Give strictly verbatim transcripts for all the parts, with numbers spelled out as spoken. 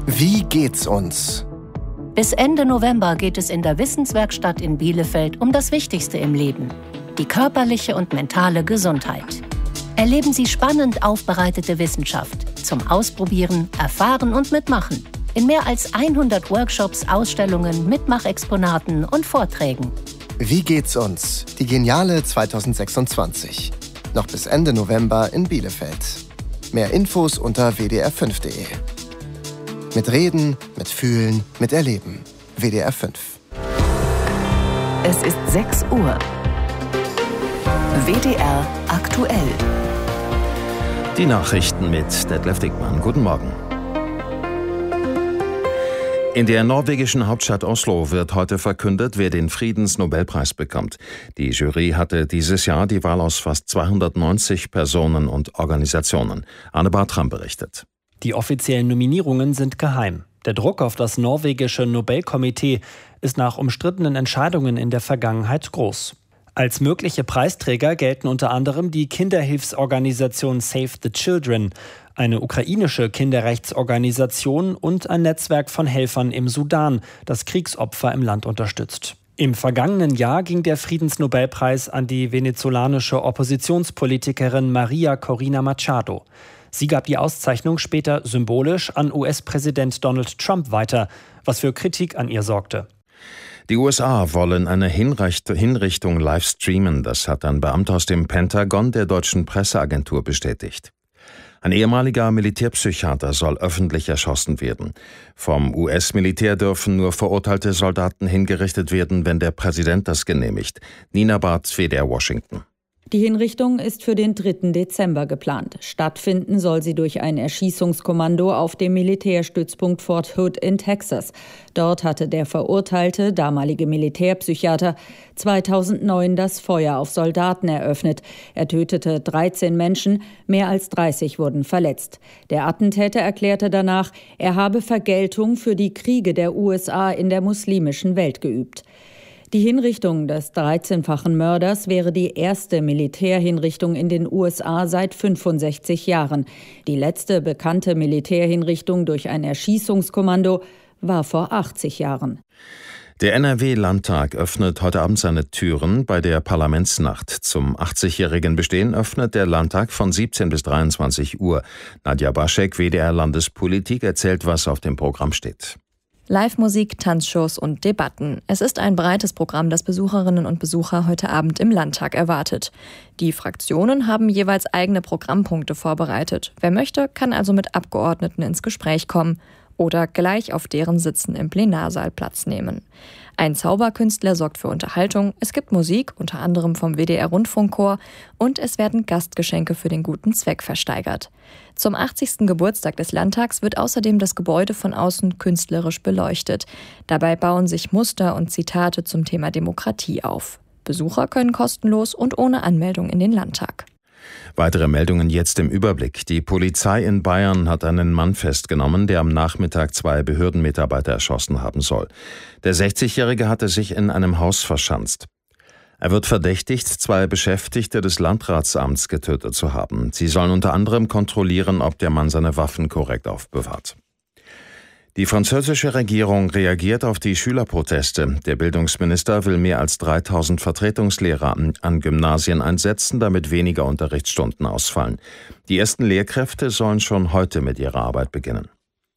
Wie geht's uns? Bis Ende November geht es in der Wissenswerkstatt in Bielefeld um das Wichtigste im Leben: die körperliche und mentale Gesundheit. Erleben Sie spannend aufbereitete Wissenschaft zum Ausprobieren, Erfahren und Mitmachen in mehr als hundert Workshops, Ausstellungen, Mitmachexponaten und Vorträgen. Wie geht's uns? Die Geniale zweitausendsechsundzwanzig. Noch bis Ende November in Bielefeld. Mehr Infos unter w d r fünf punkt d e. Mit Reden, mit Fühlen, mit Erleben. W D R fünf. Es ist sechs Uhr. W D R aktuell. Die Nachrichten mit Detlef Dickmann. Guten Morgen. In der norwegischen Hauptstadt Oslo wird heute verkündet, wer den Friedensnobelpreis bekommt. Die Jury hatte dieses Jahr die Wahl aus fast zweihundertneunzig Personen und Organisationen. Arne Bartram berichtet. Die offiziellen Nominierungen sind geheim. Der Druck auf das norwegische Nobelkomitee ist nach umstrittenen Entscheidungen in der Vergangenheit groß. Als mögliche Preisträger gelten unter anderem die Kinderhilfsorganisation Save the Children, eine ukrainische Kinderrechtsorganisation und ein Netzwerk von Helfern im Sudan, das Kriegsopfer im Land unterstützt. Im vergangenen Jahr ging der Friedensnobelpreis an die venezolanische Oppositionspolitikerin Maria Corina Machado. Sie gab die Auszeichnung später symbolisch an U S-Präsident Donald Trump weiter, was für Kritik an ihr sorgte. Die U S A wollen eine Hinrichtung live streamen, das hat ein Beamter aus dem Pentagon der deutschen Presseagentur bestätigt. Ein ehemaliger Militärpsychiater soll öffentlich erschossen werden. Vom U S-Militär dürfen nur verurteilte Soldaten hingerichtet werden, wenn der Präsident das genehmigt. Nina Barth, W D R Washington. Die Hinrichtung ist für den dritten Dezember geplant. Stattfinden soll sie durch ein Erschießungskommando auf dem Militärstützpunkt Fort Hood in Texas. Dort hatte der verurteilte, damalige Militärpsychiater, zweitausendneun das Feuer auf Soldaten eröffnet. Er tötete dreizehn Menschen, mehr als dreißig wurden verletzt. Der Attentäter erklärte danach, er habe Vergeltung für die Kriege der U S A in der muslimischen Welt geübt. Die Hinrichtung des dreizehnfachen Mörders wäre die erste Militärhinrichtung in den U S A seit fünfundsechzig Jahren. Die letzte bekannte Militärhinrichtung durch ein Erschießungskommando war vor achtzig Jahren. Der N R W-Landtag öffnet heute Abend seine Türen bei der Parlamentsnacht. Zum achtzigjährigen Bestehen öffnet der Landtag von siebzehn bis dreiundzwanzig Uhr. Nadja Baschek, W D R Landespolitik, erzählt, was auf dem Programm steht. Live-Musik, Tanzshows und Debatten. Es ist ein breites Programm, das Besucherinnen und Besucher heute Abend im Landtag erwartet. Die Fraktionen haben jeweils eigene Programmpunkte vorbereitet. Wer möchte, kann also mit Abgeordneten ins Gespräch kommen oder gleich auf deren Sitzen im Plenarsaal Platz nehmen. Ein Zauberkünstler sorgt für Unterhaltung, es gibt Musik, unter anderem vom W D R-Rundfunkchor, und es werden Gastgeschenke für den guten Zweck versteigert. Zum achtzigsten Geburtstag des Landtags wird außerdem das Gebäude von außen künstlerisch beleuchtet. Dabei bauen sich Muster und Zitate zum Thema Demokratie auf. Besucher können kostenlos und ohne Anmeldung in den Landtag. Weitere Meldungen jetzt im Überblick. Die Polizei in Bayern hat einen Mann festgenommen, der am Nachmittag zwei Behördenmitarbeiter erschossen haben soll. Der sechzigjährige hatte sich in einem Haus verschanzt. Er wird verdächtigt, zwei Beschäftigte des Landratsamts getötet zu haben. Sie sollen unter anderem kontrollieren, ob der Mann seine Waffen korrekt aufbewahrt. Die französische Regierung reagiert auf die Schülerproteste. Der Bildungsminister will mehr als dreitausend Vertretungslehrer an Gymnasien einsetzen, damit weniger Unterrichtsstunden ausfallen. Die ersten Lehrkräfte sollen schon heute mit ihrer Arbeit beginnen.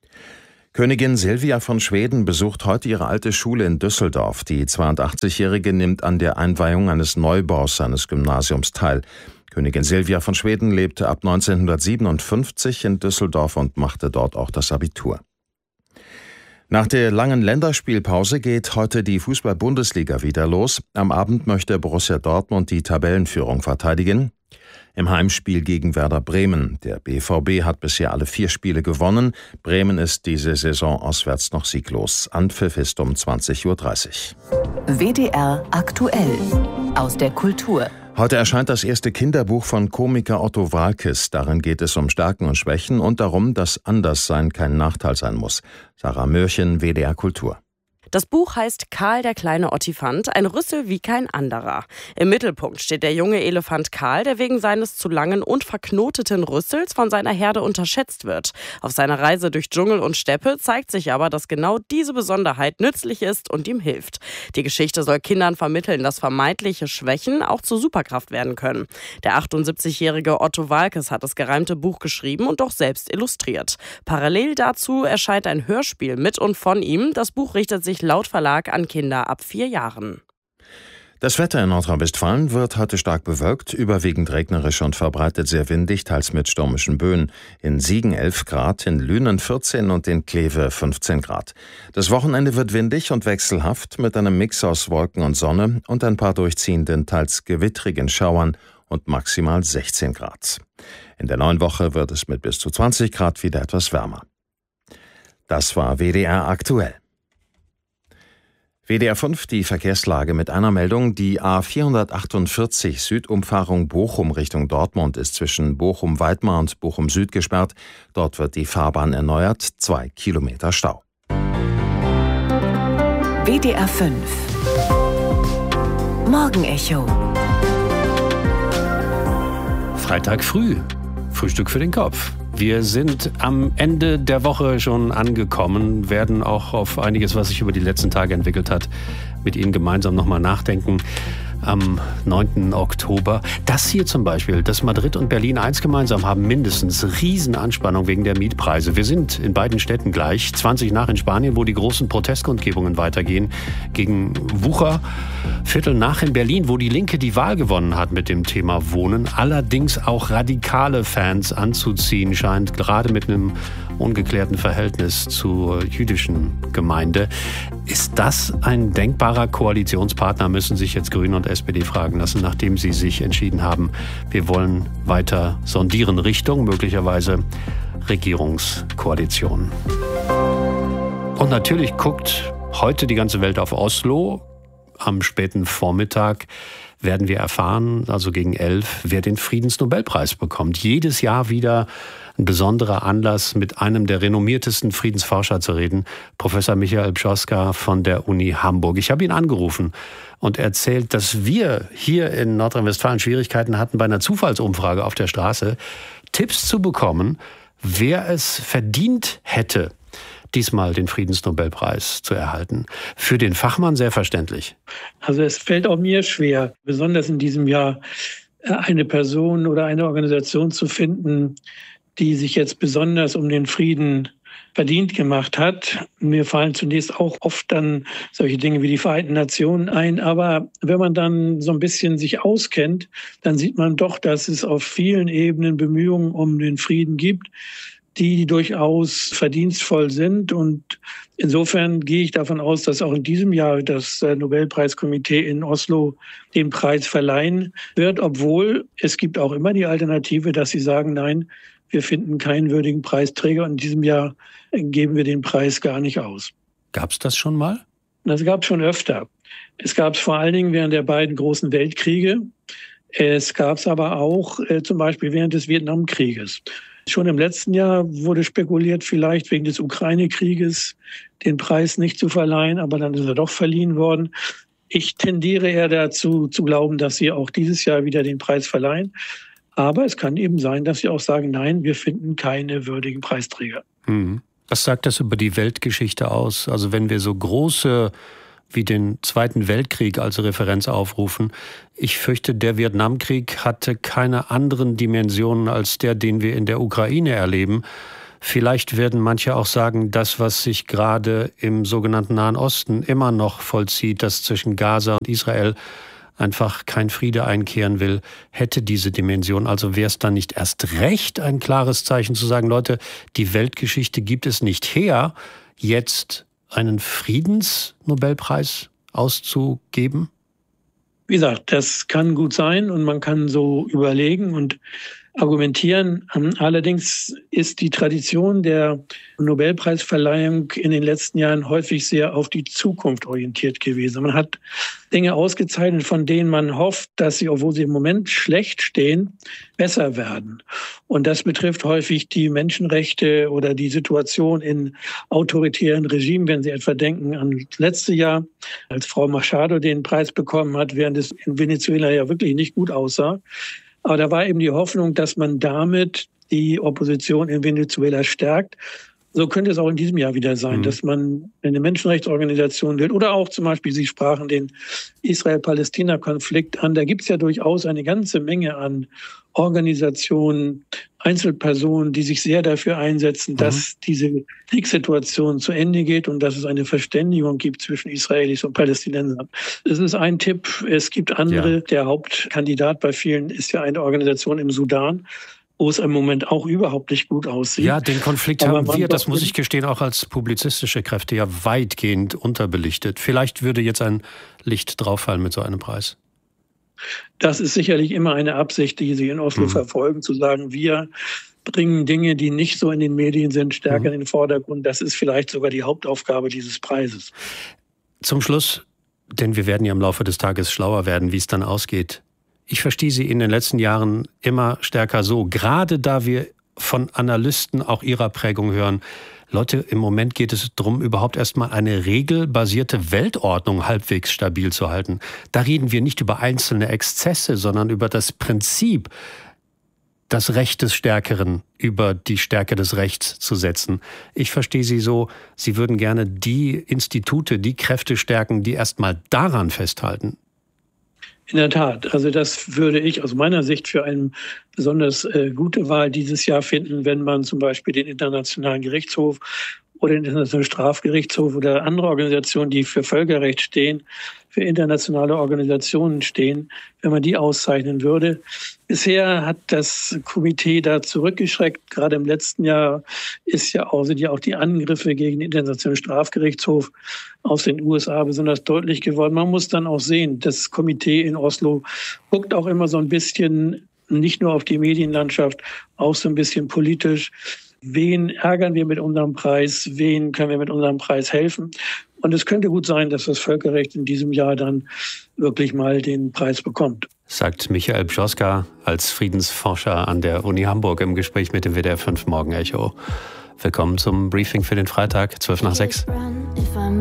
Königin Silvia von Schweden besucht heute ihre alte Schule in Düsseldorf. Die zweiundachtzigjährige nimmt an der Einweihung eines Neubaus seines Gymnasiums teil. Königin Silvia von Schweden lebte ab neunzehnhundertsiebenundfünfzig in Düsseldorf und machte dort auch das Abitur. Nach der langen Länderspielpause geht heute die Fußball-Bundesliga wieder los. Am Abend möchte Borussia Dortmund die Tabellenführung verteidigen. Im Heimspiel gegen Werder Bremen. Der B V B hat bisher alle vier Spiele gewonnen. Bremen ist diese Saison auswärts noch sieglos. Anpfiff ist um zwanzig Uhr dreißig. W D R aktuell aus der Kultur. Heute erscheint das erste Kinderbuch von Komiker Otto Waalkes. Darin geht es um Stärken und Schwächen und darum, dass Anderssein kein Nachteil sein muss. Sarah Mörchen, W D R Kultur. Das Buch heißt Karl der kleine Ottifant, ein Rüssel wie kein anderer. Im Mittelpunkt steht der junge Elefant Karl, der wegen seines zu langen und verknoteten Rüssels von seiner Herde unterschätzt wird. Auf seiner Reise durch Dschungel und Steppe zeigt sich aber, dass genau diese Besonderheit nützlich ist und ihm hilft. Die Geschichte soll Kindern vermitteln, dass vermeintliche Schwächen auch zur Superkraft werden können. Der achtundsiebzigjährige Otto Waalkes hat das gereimte Buch geschrieben und auch selbst illustriert. Parallel dazu erscheint ein Hörspiel mit und von ihm. Das Buch richtet sich laut Verlag an Kinder ab vier Jahren. Das Wetter in Nordrhein-Westfalen wird heute stark bewölkt, überwiegend regnerisch und verbreitet sehr windig, teils mit stürmischen Böen. In Siegen elf Grad, in Lünen vierzehn und in Kleve fünfzehn Grad. Das Wochenende wird windig und wechselhaft mit einem Mix aus Wolken und Sonne und ein paar durchziehenden, teils gewittrigen Schauern und maximal sechzehn Grad. In der neuen Woche wird es mit bis zu zwanzig Grad wieder etwas wärmer. Das war W D R aktuell. W D R fünf, die Verkehrslage mit einer Meldung. Die A vierhundertachtundvierzig Südumfahrung Bochum Richtung Dortmund ist zwischen Bochum-Weidmar und Bochum Süd gesperrt. Dort wird die Fahrbahn erneuert. Zwei Kilometer Stau. W D R fünf Morgenecho. Freitag früh. Frühstück für den Kopf. Wir sind am Ende der Woche schon angekommen, werden auch auf einiges, was sich über die letzten Tage entwickelt hat, mit Ihnen gemeinsam nochmal nachdenken. Am neunten Oktober. Das hier zum Beispiel, dass Madrid und Berlin eins gemeinsam haben, mindestens Riesenanspannung wegen der Mietpreise. Wir sind in beiden Städten gleich. zwanzig nach in Spanien, wo die großen Protestkundgebungen weitergehen gegen Wucher. Viertel nach in Berlin, wo die Linke die Wahl gewonnen hat mit dem Thema Wohnen. Allerdings auch radikale Fans anzuziehen scheint, gerade mit einem ungeklärten Verhältnis zur jüdischen Gemeinde. Ist das ein denkbarer Koalitionspartner, müssen sich jetzt Grüne und S P D fragen lassen, nachdem sie sich entschieden haben, wir wollen weiter sondieren Richtung möglicherweise Regierungskoalition. Und natürlich guckt heute die ganze Welt auf Oslo. Am späten Vormittag werden wir erfahren, also gegen elf, wer den Friedensnobelpreis bekommt. Jedes Jahr wieder ein besonderer Anlass, mit einem der renommiertesten Friedensforscher zu reden, Professor Michael Bzoska von der Uni Hamburg. Ich habe ihn angerufen und erzählt, dass wir hier in Nordrhein-Westfalen Schwierigkeiten hatten, bei einer Zufallsumfrage auf der Straße Tipps zu bekommen, wer es verdient hätte, diesmal den Friedensnobelpreis zu erhalten. Für den Fachmann sehr verständlich. Also es fällt auch mir schwer, besonders in diesem Jahr eine Person oder eine Organisation zu finden, die sich jetzt besonders um den Frieden verdient gemacht hat. Mir fallen zunächst auch oft dann solche Dinge wie die Vereinten Nationen ein. Aber wenn man dann so ein bisschen sich auskennt, dann sieht man doch, dass es auf vielen Ebenen Bemühungen um den Frieden gibt, die durchaus verdienstvoll sind. Und insofern gehe ich davon aus, dass auch in diesem Jahr das Nobelpreiskomitee in Oslo den Preis verleihen wird, obwohl es gibt auch immer die Alternative, dass sie sagen, nein, wir finden keinen würdigen Preisträger und in diesem Jahr geben wir den Preis gar nicht aus. Gab es das schon mal? Das gab es schon öfter. Es gab es vor allen Dingen während der beiden großen Weltkriege. Es gab es aber auch äh, zum Beispiel während des Vietnamkrieges. Schon im letzten Jahr wurde spekuliert, vielleicht wegen des Ukraine-Krieges den Preis nicht zu verleihen, aber dann ist er doch verliehen worden. Ich tendiere eher dazu, zu glauben, dass sie auch dieses Jahr wieder den Preis verleihen. Aber es kann eben sein, dass sie auch sagen, nein, wir finden keine würdigen Preisträger. Hm. Was sagt das über die Weltgeschichte aus? Also wenn wir so große wie den Zweiten Weltkrieg als Referenz aufrufen. Ich fürchte, der Vietnamkrieg hatte keine anderen Dimensionen als der, den wir in der Ukraine erleben. Vielleicht werden manche auch sagen, das, was sich gerade im sogenannten Nahen Osten immer noch vollzieht, das zwischen Gaza und Israel einfach kein Friede einkehren will, hätte diese Dimension. Also wäre es dann nicht erst recht ein klares Zeichen zu sagen, Leute, die Weltgeschichte gibt es nicht her, jetzt einen Friedensnobelpreis auszugeben? Wie gesagt, das kann gut sein und man kann so überlegen und argumentieren. Allerdings ist die Tradition der Nobelpreisverleihung in den letzten Jahren häufig sehr auf die Zukunft orientiert gewesen. Man hat Dinge ausgezeichnet, von denen man hofft, dass sie, obwohl sie im Moment schlecht stehen, besser werden. Und das betrifft häufig die Menschenrechte oder die Situation in autoritären Regimen, wenn Sie etwa denken an das letzte Jahr, als Frau Machado den Preis bekommen hat, während es in Venezuela ja wirklich nicht gut aussah. Aber da war eben die Hoffnung, dass man damit die Opposition in Venezuela stärkt. So könnte es auch in diesem Jahr wieder sein, mhm. dass man eine Menschenrechtsorganisation will oder auch zum Beispiel, Sie sprachen den Israel-Palästina-Konflikt an. Da gibt es ja durchaus eine ganze Menge an Organisationen, Einzelpersonen, die sich sehr dafür einsetzen, mhm. dass diese Kriegssituation zu Ende geht und dass es eine Verständigung gibt zwischen Israelis und Palästinensern. Das ist ein Tipp. Es gibt andere. Ja. Der Hauptkandidat bei vielen ist ja eine Organisation im Sudan, wo es im Moment auch überhaupt nicht gut aussieht. Ja, den Konflikt Aber haben wir, das muss ich gestehen, auch als publizistische Kräfte ja weitgehend unterbelichtet. Vielleicht würde jetzt ein Licht drauffallen mit so einem Preis. Das ist sicherlich immer eine Absicht, die Sie in Oslo mhm. verfolgen, zu sagen, wir bringen Dinge, die nicht so in den Medien sind, stärker mhm. in den Vordergrund. Das ist vielleicht sogar die Hauptaufgabe dieses Preises. Zum Schluss, denn wir werden ja im Laufe des Tages schlauer werden, wie es dann ausgeht. Ich verstehe Sie in den letzten Jahren immer stärker so, gerade da wir von Analysten auch ihrer Prägung hören. Leute, im Moment geht es darum, überhaupt erstmal eine regelbasierte Weltordnung halbwegs stabil zu halten. Da reden wir nicht über einzelne Exzesse, sondern über das Prinzip, das Recht des Stärkeren über die Stärke des Rechts zu setzen. Ich verstehe Sie so, Sie würden gerne die Institute, die Kräfte stärken, die erstmal daran festhalten. In der Tat. Also das würde ich aus meiner Sicht für eine besonders äh, gute Wahl dieses Jahr finden, wenn man zum Beispiel den Internationalen Gerichtshof oder den Internationalen Strafgerichtshof oder andere Organisationen, die für Völkerrecht stehen, für internationale Organisationen stehen, wenn man die auszeichnen würde. Bisher hat das Komitee da zurückgeschreckt. Gerade im letzten Jahr ist ja auch, sind ja auch die Angriffe gegen den Internationalen Strafgerichtshof aus den U S A besonders deutlich geworden. Man muss dann auch sehen, das Komitee in Oslo guckt auch immer so ein bisschen nicht nur auf die Medienlandschaft, auch so ein bisschen politisch. Wen ärgern wir mit unserem Preis? Wen können wir mit unserem Preis helfen? Und es könnte gut sein, dass das Völkerrecht in diesem Jahr dann wirklich mal den Preis bekommt. Sagt Michael Bjoska als Friedensforscher an der Uni Hamburg im Gespräch mit dem W D R fünf Morgen Echo. Willkommen zum Briefing für den Freitag, zwölf nach sechs.